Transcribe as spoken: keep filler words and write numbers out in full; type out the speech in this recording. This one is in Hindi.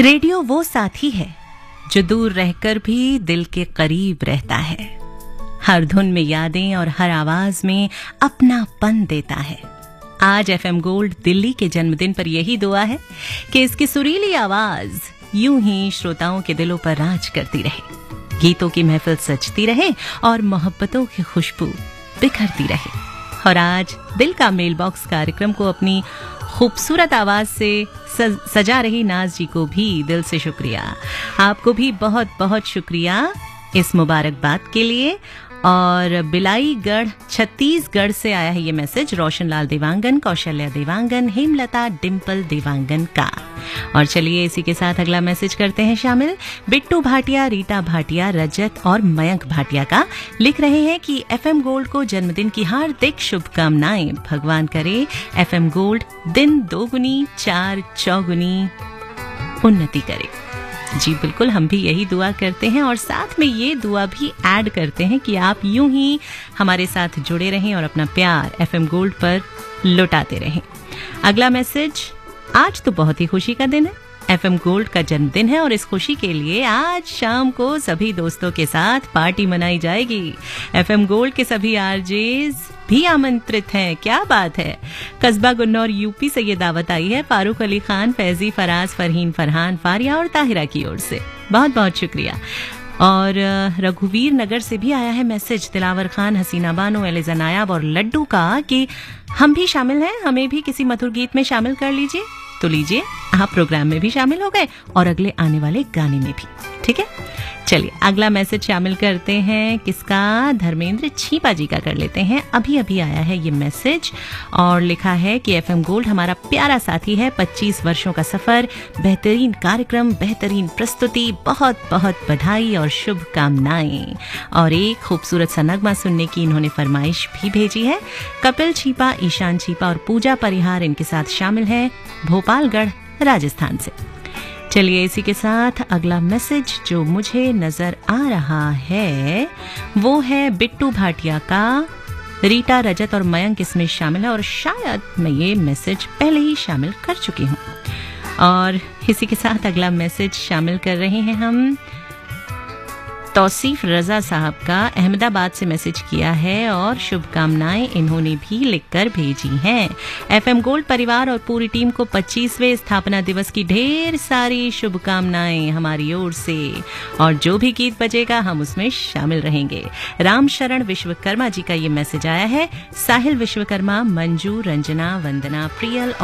रेडियो वो साथी है जो दूर रहकर भी दिल के करीब रहता है, हर धुन में यादें और हर आवाज में अपनापन देता है। आज एफएम गोल्ड दिल्ली के जन्मदिन पर यही दुआ है कि इसकी सुरीली आवाज यूं ही श्रोताओं के दिलों पर राज करती रहे, गीतों की महफिल सजती रहे और मोहब्बतों की खुशबू बिखरती रहे। और आज दिल का मेल बॉक्स कार्यक्रम को अपनी खूबसूरत आवाज से सज, सजा रही नाज जी को भी दिल से शुक्रिया। आपको भी बहुत बहुत शुक्रिया इस मुबारकबाद के लिए। और बिलाईगढ़ छत्तीसगढ़ से आया है ये मैसेज रोशनलाल देवांगन, कौशल्या देवांगन, हेमलता डिम्पल देवांगन का। और चलिए इसी के साथ अगला मैसेज करते हैं शामिल। बिट्टू भाटिया, रीटा भाटिया, रजत और मयंक भाटिया का लिख रहे हैं कि एफएम गोल्ड को जन्मदिन की हार्दिक शुभकामनाएं। भगवान करे एफएम गोल्ड दिन दोगुनी चार चौगुनी उन्नति करे। जी बिल्कुल, हम भी यही दुआ करते हैं और साथ में ये दुआ भी ऐड करते हैं कि आप यूं ही हमारे साथ जुड़े रहें और अपना प्यार एफएम गोल्ड पर लुटाते रहें। अगला मैसेज, आज तो बहुत ही खुशी का दिन है, एफएम गोल्ड का जन्मदिन है और इस खुशी के लिए आज शाम को सभी दोस्तों के साथ पार्टी मनाई जाएगी। एफएम गोल्ड के सभी आरजेज भी आमंत्रित हैं। क्या बात है। कस्बा गुन्नौर यूपी से ये दावत आई है फारूक अली खान, फैजी, फराज, फरहीन, फरहान, फारिया और ताहिरा की ओर से। बहुत बहुत शुक्रिया। और रघुवीर नगर से भी आया है मैसेज दिलावर खान, हसीना बानो, एलिजा नायाब और लड्डू का कि हम भी शामिल हैं, हमें भी किसी मधुर गीत में शामिल कर लीजिए। तो लीजिए, आप प्रोग्राम में भी शामिल हो गए और अगले आने वाले गाने में भी। ठीक है, चलिए अगला मैसेज शामिल करते हैं। किसका? धर्मेंद्र छीपा जी का कर लेते हैं। अभी अभी आया है ये मैसेज और लिखा है कि एफएम गोल्ड हमारा प्यारा साथी है, पच्चीस वर्षों का सफर, बेहतरीन कार्यक्रम, बेहतरीन प्रस्तुति, बहुत बहुत बधाई और शुभकामनाएं। और एक खूबसूरत सा नगमा सुनने की इन्होंने फरमाइश भी भेजी है। कपिल छीपा, ईशान छीपा और पूजा परिहार इनके साथ शामिल है, भोपालगढ़ राजस्थान से। चलिए इसी के साथ अगला मैसेज जो मुझे नजर आ रहा है वो है बिट्टू भाटिया का। रीटा, रजत और मयंक इसमें शामिल है और शायद मैं ये मैसेज पहले ही शामिल कर चुकी हूँ। और इसी के साथ अगला मैसेज शामिल कर रहे हैं हम। तौसीफ रजा साहब का अहमदाबाद से मैसेज किया है और शुभकामनाएं इन्होंने भी लिखकर भेजी हैं। एफएम गोल्ड परिवार और पूरी टीम को पच्चीसवें स्थापना दिवस की ढेर सारी शुभकामनाएं हमारी ओर से। और जो भी गीत बजेगा हम उसमें शामिल रहेंगे। राम शरण विश्वकर्मा जी का ये मैसेज आया है। साहिल विश्वकर्मा, मंजू, रंजना, वंदना, प्रियल